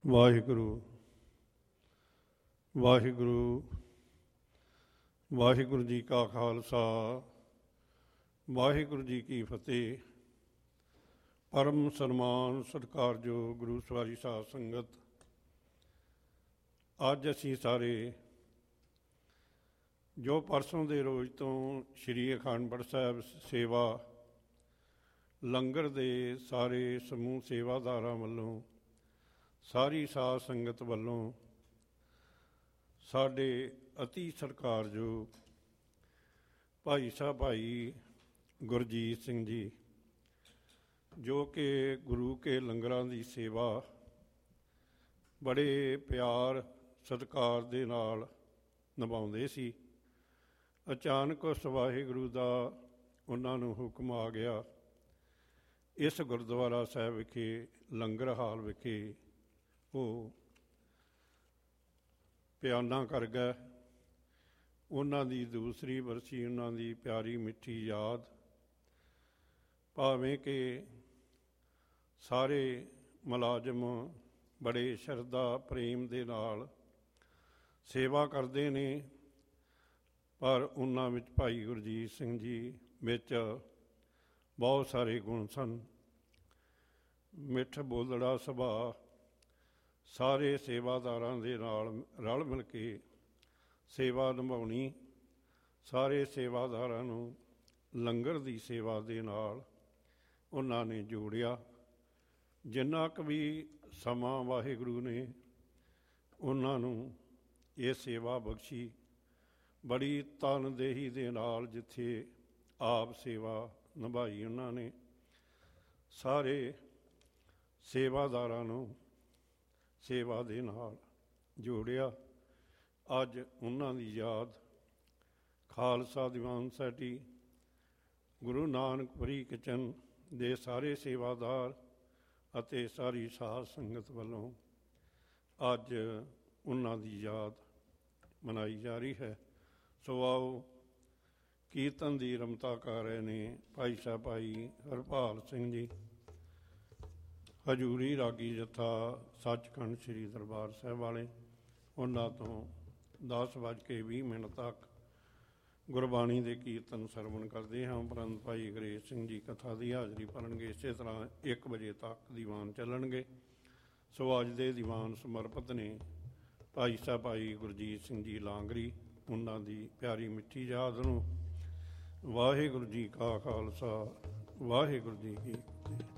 ਵਾਹਿਗੁਰੂ ਵਾਹਿਗੁਰੂ ਵਾਹਿਗੁਰੂ ਜੀ ਕਾ ਖਾਲਸਾ ਵਾਹਿਗੁਰੂ ਜੀ ਕੀ ਫਤਿਹ। ਪਰਮ ਸਨਮਾਨ ਸਤਿਕਾਰਯੋਗ ਗੁਰੂ ਸਵਾਰੀ ਸਾਧ ਸੰਗਤ, ਅੱਜ ਅਸੀਂ ਸਾਰੇ ਜੋ ਪਰਸੋਂ ਦੇ ਰੋਜ਼ ਤੋਂ ਸ਼੍ਰੀ ਅਖੰਡ ਪਾਠ ਸਾਹਿਬ ਸੇਵਾ ਲੰਗਰ ਦੇ ਸਾਰੇ ਸਮੂਹ ਸੇਵਾਦਾਰਾਂ ਵੱਲੋਂ, ਸਾਰੀ ਸਾਧ ਸੰਗਤ ਵੱਲੋਂ ਸਾਡੇ ਅਤੀ ਸਤਿਕਾਰਯੋਗ ਭਾਈ ਸਾਹਿਬ ਭਾਈ ਗੁਰਜੀਤ ਸਿੰਘ ਜੀ, ਜੋ ਕਿ ਗੁਰੂ ਕੇ ਲੰਗਰਾਂ ਦੀ ਸੇਵਾ ਬੜੇ ਪਿਆਰ ਸਤਿਕਾਰ ਦੇ ਨਾਲ ਨਿਭਾਉਂਦੇ ਸੀ। ਅਚਾਨਕ ਉਸ ਵਾਹਿਗੁਰੂ ਦਾ ਉਹਨਾਂ ਨੂੰ ਹੁਕਮ ਆ ਗਿਆ, ਇਸ ਗੁਰਦੁਆਰਾ ਸਾਹਿਬ ਵਿਖੇ ਲੰਗਰ ਹਾਲ ਵਿਖੇ ਉਹ ਪਿਆਨਾ ਕਰ ਗਏ। ਉਹਨਾਂ ਦੀ ਦੂਸਰੀ ਬਰਸੀ, ਉਹਨਾਂ ਦੀ ਪਿਆਰੀ ਮਿੱਠੀ ਯਾਦ, ਭਾਵੇਂ ਕਿ ਸਾਰੇ ਮੁਲਾਜ਼ਮ ਬੜੇ ਸ਼ਰਧਾ ਪ੍ਰੇਮ ਦੇ ਨਾਲ ਸੇਵਾ ਕਰਦੇ ਨੇ, ਪਰ ਉਹਨਾਂ ਵਿੱਚ ਭਾਈ ਗੁਰਜੀਤ ਸਿੰਘ ਜੀ ਵਿੱਚ ਬਹੁਤ ਸਾਰੇ ਗੁਣ ਸਨ। ਮਿੱਠ ਬੋਲੜਾ ਸੁਭਾਅ, ਸਾਰੇ ਸੇਵਾਦਾਰਾਂ ਦੇ ਨਾਲ ਰਲ ਮਿਲ ਕੇ ਸੇਵਾ ਨਿਭਾਉਣੀ, ਸਾਰੇ ਸੇਵਾਦਾਰਾਂ ਨੂੰ ਲੰਗਰ ਦੀ ਸੇਵਾ ਦੇ ਨਾਲ ਉਹਨਾਂ ਨੇ ਜੋੜਿਆ। ਜਿੰਨਾ ਕੁ ਵੀ ਸਮਾਂ ਵਾਹਿਗੁਰੂ ਨੇ ਉਹਨਾਂ ਨੂੰ ਇਹ ਸੇਵਾ ਬਖਸ਼ੀ, ਬੜੀ ਤਨਦੇਹੀ ਦੇ ਨਾਲ ਜਿੱਥੇ ਆਪ ਸੇਵਾ ਨਿਭਾਈ ਉਹਨਾਂ ਨੇ, ਸਾਰੇ ਸੇਵਾਦਾਰਾਂ ਨੂੰ ਸੇਵਾ ਦੇ ਨਾਲ ਜੋੜਿਆ। ਅੱਜ ਉਹਨਾਂ ਦੀ ਯਾਦ ਖਾਲਸਾ ਦੀਵਾਨ ਸੋਸਾਇਟੀ, ਗੁਰੂ ਨਾਨਕਪੁਰੀ ਕਿਚਨ ਦੇ ਸਾਰੇ ਸੇਵਾਦਾਰ ਅਤੇ ਸਾਰੀ ਸਾਧ ਸੰਗਤ ਵੱਲੋਂ ਅੱਜ ਉਹਨਾਂ ਦੀ ਯਾਦ ਮਨਾਈ ਜਾ ਰਹੀ ਹੈ। ਸੋ ਆਓ, ਕੀਰਤਨ ਦੀ ਰਮਤਾ ਕਰ ਰਹੇ ਨੇ ਭਾਈ ਸਾਹਿਬ ਭਾਈ ਹਰਪਾਲ ਸਿੰਘ ਜੀ, ਹਜ਼ੂਰੀ ਰਾਗੀ ਜੱਥਾ ਸੱਚਖੰਡ ਸ੍ਰੀ ਦਰਬਾਰ ਸਾਹਿਬ ਵਾਲੇ। ਉਹਨਾਂ ਤੋਂ 10:20 ਤੱਕ ਗੁਰਬਾਣੀ ਦੇ ਕੀਰਤਨ ਸਰਵਣ ਕਰਦੇ ਹਾਂ, ਉਪਰੰਤ ਭਾਈ ਗਰੇਜ ਸਿੰਘ ਜੀ ਕਥਾ ਦੀ ਹਾਜ਼ਰੀ ਭਰਨਗੇ। ਇਸੇ ਤਰ੍ਹਾਂ 1 ਵਜੇ ਤੱਕ ਦੀਵਾਨ ਚੱਲਣਗੇ। ਸੋ ਅੱਜ ਦੇ ਦੀਵਾਨ ਸਮਰਪਿਤ ਨੇ ਭਾਈ ਸਾਹਿਬ ਭਾਈ ਗੁਰਜੀਤ ਸਿੰਘ ਜੀ ਲਾਂਗਰੀ, ਉਹਨਾਂ ਦੀ ਪਿਆਰੀ ਮਿੱਠੀ ਯਾਦ ਨੂੰ। ਵਾਹਿਗੁਰੂ ਜੀ ਕਾ ਖਾਲਸਾ, ਵਾਹਿਗੁਰੂ ਜੀ ਕੀ ਫਤਿਹ।